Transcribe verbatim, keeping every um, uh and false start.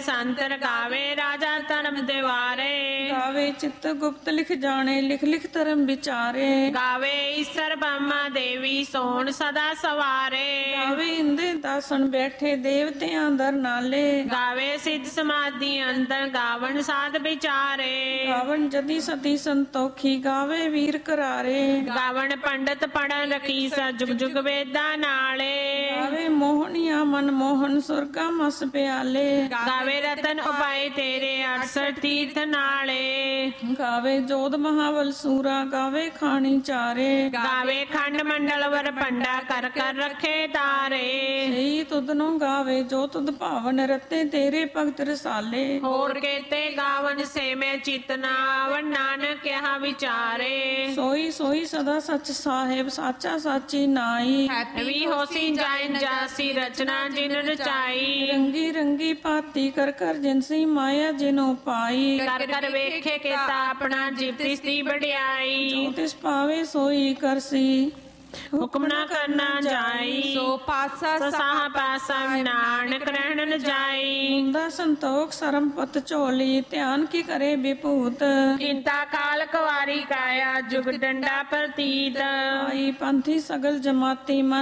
ਸੰਤਰ ਗਾਵੇ ਰਾਜਾ ਧਰਮ ਦਿਵਾਰੇ। ਗਾਵੇ ਚਿੱਤ ਗੁਪਤ ਲਿਖ ਜਾਣੇ ਲਿਖ ਲਿਖ ਧਰਮ ਵਿਚਾਰੇ। ਗਾਵੇ ਈਸ਼ਰ ਬ੍ਰਹਮਾ ਦੇਵੀ ਸੋਣ ਸਦਾ ਸਵਾਰੇ। ਗਾਵੇ ਇੰਦੇ ਦਾਸਣ ਬੈਠੇ ਦੇਵਤਿਆਂ ਦਰ ਨਾਲੇ। ਗਾਵੇ ਸਿੱਧ ਸਮਾਧੀ ਅੰਦਰ ਗਾਵਣ ਸਾਧ ਵਿਚਾਰੇ। ਗਾਵਣ ਜਦੀ ਸਤੀ ਸੰਤੋਖੀ ਗਾਵੇ ਵੀਰ ਕਰਾਰੇ। ਗਾਵਣ ਪੰਡਤ ਪੜਨ ਰਖੀ ਸ ਜੁਗ ਜੁਗ ਵੇਦਾਂ ਨਾਲੇ। ਗਾਵੇ ਮੋਹਣੀਆਂ ਮਨ ਮੋਹਨ ਸੁਰਗਾ ਮਸ ਪਿਆਲੇ। ਗਾਵੇ ਰਤਨ ਉਪਾਏ ਤੇਰੇ ਅਠਸਠ ਤੀਰਥ ਨਾਲੇ। ਗਾਵੇ ਜੋਧ ਮਹਾਬਲ ਸੂਰਾ ਗਾਵੇ ਖਾਣੀ ਚਾਰੇ। ਗਾਵੇ ਖੰਡ ਮੰਡਲ ਵਰ ਪੰਡਾ ਕਰ ਕਰ ਰੱਖੇ ਤਾਰੇ। ਸਹੀ ਤੁਧਨੋਂ ਗਾਵੇ ਜੋ ਤੁਧ ਭਾਵਨ ਰਤੇ ਤੇਰੇ ਭਗਤ ਰਸਾਲੇ। ਹੋਰ ਕੇਤੇ ਗਾਵਨ ਸੇ ਮੈਂ ਚਿਤਨਾ ਆਵਣ ਨਾਨਕ ਕਿਹਾ ਵਿਚਾਰੇ। ਸੋਈ ਸੋਈ ਸਦਾ ਸੱਚ ਸਾਹਿਬ ਸਾਚਾ ਸਾਚੀ ਨਾਈ। ਵੀ ਹੋਸੀ ਜਾਇਨ ਜਾਸੀ ਰਚਨਾ ਜਿਨ ਰਚਾਈ। ਰੰਗੀ ਰੰਗੀ ਭਾਤੀ ਕਰ ਕਰ ਜਿਨਸੀ ਮਾਇਆ ਜਿਨੋ ਪਾਈ। ਕਰ ਕਰ ਵੇਖੇ ਕੀਤਾ ਆਪਣਾ ਜਿਵ ਤਿਸ ਦੀ ਵਡਿਆਈ। ਜੋ ਤਿਸ ਪਾਵੇ ਸੋਈ ਕਰਸੀ ਹੁਕਮ ਨਾ ਕਰਨਾ ਜਾਈ। ਸੋ ਪਾਸਾ ਸਾਹ ਪਾਸਾ ਨਾਨਕ ਰਹਿਣ ਨ ਜਾਈ। ਹੁੰਦਾ ਸੰਤੋਖ ਸਰਮ ਪਤ ਝੋਲੀ ਧਿਆਨ ਕੀ ਕਰੇ ਵਿਭੂਤ। ਕਿੰਤਾ ਕਾਲ ਕੁਵਾਰੀ ਕਾਇਆ ਜੁਗ ਡੰਡਾ ਪ੍ਰਤੀਤ। ਆਈ ਪੰਥੀ ਸਗਲ ਜਮਾਤੀ ਮਨ